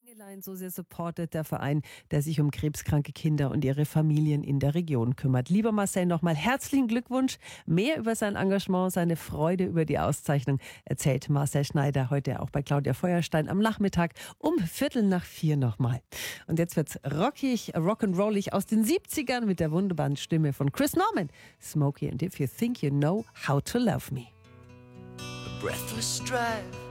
Line so sehr supportet, der Verein, der sich um krebskranke Kinder und ihre Familien in der Region kümmert. Lieber Marcel, nochmal herzlichen Glückwunsch. Mehr über sein Engagement, seine Freude über die Auszeichnung erzählt Marcel Schneider heute auch bei Claudia Feuerstein am Nachmittag um 3:45 nochmal. Und jetzt wird's rockig, rock'n'rollig aus den 70ern mit der wunderbaren Stimme von Chris Norman. Smokey and If You Think You Know How to Love Me. A breathless drive